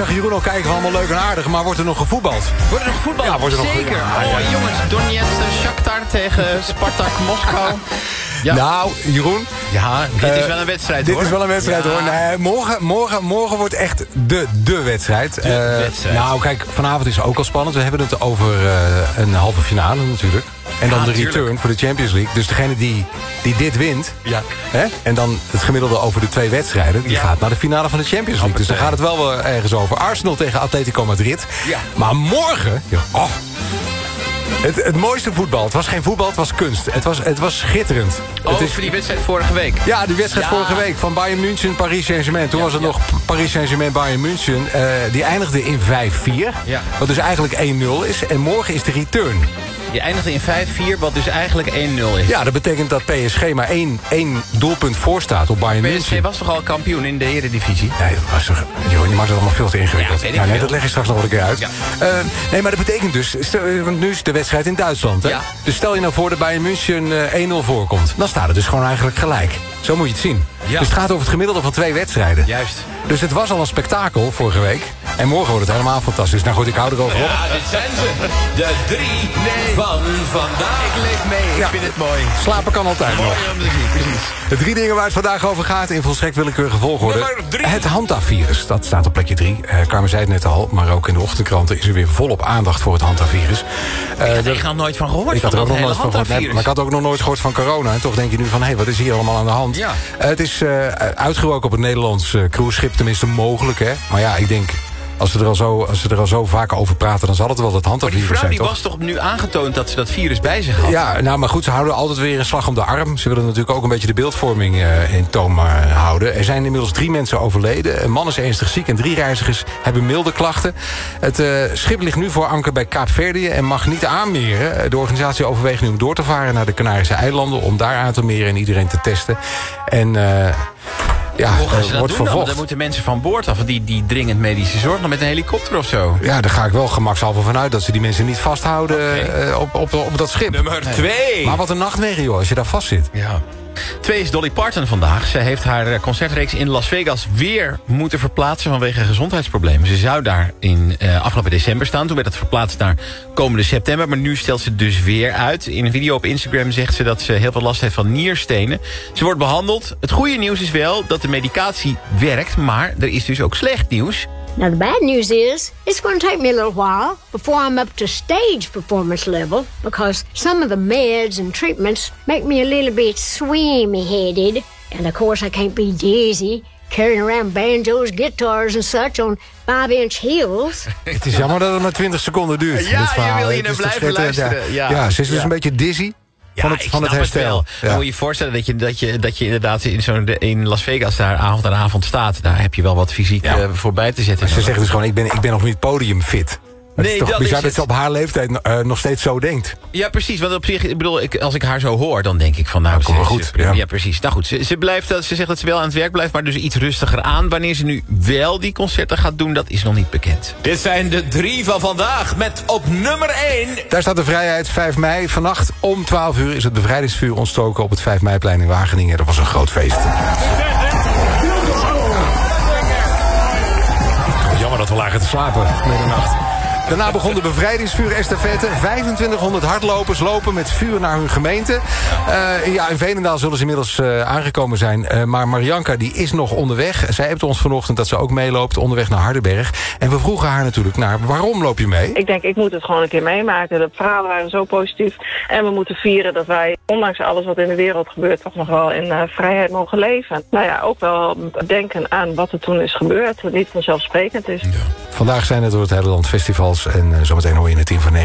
zag Jeroen al kijken, allemaal leuk en aardig, maar wordt er nog gevoetbald? Wordt er nog gevoetbald? Ja, wordt er nog zeker. ja. Jongens, Donetsk, Shakhtar tegen Spartak Moskou. Ja. Nou, Jeroen. Ja, dit is wel een wedstrijd, Dit hoor. is wel een wedstrijd, Ja. hoor. Nee, morgen wordt echt de wedstrijd. wedstrijd. Nou, kijk, vanavond is het ook al spannend. We hebben het over een halve finale natuurlijk. En dan de natuurlijk. return voor de Champions League. Dus degene die dit wint, Ja. hè, en dan het gemiddelde over de 2 wedstrijden, die gaat naar de finale van de Champions League. Dus dan gaat het wel ergens over. Arsenal tegen Atletico Madrid. Ja. Maar morgen... Ja, het mooiste voetbal. Het was geen voetbal, het was kunst. Het was schitterend. Het is, Voor die wedstrijd vorige week. ja, die wedstrijd Ja. vorige week van Bayern München, Paris Saint-Germain. Toen was het nog Paris Saint-Germain, Bayern München. Die eindigde in 5-4. Ja. Wat dus eigenlijk 1-0 is. En morgen is de return. Die eindigde in 5-4, wat dus eigenlijk 1-0 is. Ja, dat betekent dat PSG maar één doelpunt voor staat op Bayern PSG München. was toch al kampioen in de Eredivisie? Nee, dat was toch, joh, je maakt het allemaal veel te ingewikkeld. Ja, weet ik nee, veel. dat leg je straks nog wel een keer uit. Ja. Nee, maar dat betekent dus... Want nu is de wedstrijd in Duitsland, hè? Ja. Dus stel je nou voor dat Bayern München 1-0 voorkomt. Dan staat het dus gewoon eigenlijk gelijk. Zo moet je het zien. Ja. Dus het gaat over het gemiddelde van 2 wedstrijden. Juist. Dus het was al een spektakel vorige week. En morgen wordt het helemaal fantastisch. Nou goed, ik hou erover op. Ja, dit zijn ze. De 3 van vandaag. Ik leef mee, Ja. ik vind het mooi. Slapen kan altijd nog. Mooi om te zien, precies. De 3 dingen waar het vandaag over gaat in volstrekt willekeurige volgorde. Nummer 3. Het Hanta-virus, dat staat op plekje 3. Carmen zei het net al, maar ook in de ochtendkranten is er weer volop aandacht voor het Hanta-virus. Ik had er nog nooit van gehoord. Ik had er ook nog nooit van gehoord. Nee, virus. maar ik had ook nog nooit gehoord van corona. En toch denk je nu van, hé, wat is hier allemaal aan de hand? Ja. Het is uitgebroken op het Nederlands cruiseschip, tenminste mogelijk, hè. Maar ja, ik denk, als ze er al zo vaak over praten, dan zal het wel het Maar die Hanta-virus vrouw zijn, die toch? was toch nu aangetoond dat ze dat virus bij zich had? Ja, nou, maar goed, ze houden altijd weer een slag om de arm. Ze willen natuurlijk ook een beetje de beeldvorming in toom houden. Er zijn inmiddels 3 mensen overleden. Een man is ernstig ziek en 3 reizigers hebben milde klachten. Het schip ligt nu voor anker bij Kaapverdië en mag niet aanmeren. De organisatie overweegt nu om door te varen naar de Canarische eilanden, om daar aan te meren en iedereen te testen. En ja, Hoe gaan ze dat wordt doen dan? vervolgd. Dan moeten mensen van boord af, die dringend medische zorg, nog met een helikopter of zo. Ja, daar ga ik wel gemakshalve vanuit dat ze die mensen niet vasthouden op dat schip. Nummer 2. Maar wat een nachtmerrie, joh, als je daar vast zit. Ja. 2 is Dolly Parton vandaag. Zij heeft haar concertreeks in Las Vegas weer moeten verplaatsen vanwege gezondheidsproblemen. Ze zou daar in afgelopen december staan. Toen werd het verplaatst naar komende september. Maar nu stelt ze dus weer uit. In een video op Instagram zegt ze dat ze heel veel last heeft van nierstenen. Ze wordt behandeld. Het goede nieuws is wel dat de medicatie werkt. Maar er is dus ook slecht nieuws. Now, the bad news is, it's going to take me a little while before I'm up to stage performance level because some of the meds and treatments make me a little bit swimmy-headed. And of course, I can't be dizzy carrying around banjos, guitars and such on 5-inch heels. Het is jammer dat het maar 20 seconden duurt. Ja, dit verhaal. je wil hier Het is naar toch blijven schitterend, luisteren. Ja, Ja. ze is dus Ja. een beetje dizzy van het ik snap herstel. wel. Ja. Dan moet je je voorstellen dat je inderdaad in Las Vegas daar avond aan avond staat. Daar heb je wel wat fysiek voorbij te zetten. Ze zegt dus gewoon, ik ben nog niet podiumfit. Het Nee, is toch dat bizar is dat het. ze op haar leeftijd nog steeds zo denkt. Ja, precies. Want op zich, ik bedoel, als ik haar zo hoor, dan denk ik van, nou, kom maar goed, ja. Ja, precies. Nou goed, ze zegt dat ze wel aan het werk blijft, maar dus iets rustiger aan. Wanneer ze nu wel die concerten gaat doen, dat is nog niet bekend. Dit zijn de 3 van vandaag met op nummer 1. Daar staat de Vrijheid, 5 mei. Vannacht om 12 uur is het bevrijdingsvuur ontstoken op het 5 meiplein in Wageningen. Dat was een groot feest. Jammer dat we lagen te slapen middernacht. Daarna begon de bevrijdingsvuur-estafette. 2500 hardlopers lopen met vuur naar hun gemeente. Ja, in Veenendaal zullen ze inmiddels aangekomen zijn. Maar Marianka die is nog onderweg. Zij hebt ons vanochtend dat ze ook meeloopt onderweg naar Hardenberg. En we vroegen haar natuurlijk naar waarom loop je mee? Ik denk, ik moet het gewoon een keer meemaken. De verhalen waren zo positief. En we moeten vieren dat wij, ondanks alles wat in de wereld gebeurt, toch nog wel in vrijheid mogen leven. Nou ja, ook wel denken aan wat er toen is gebeurd. Wat niet vanzelfsprekend is. Vandaag zijn er door het hele land festivals. En zometeen hoor je in het team van 9.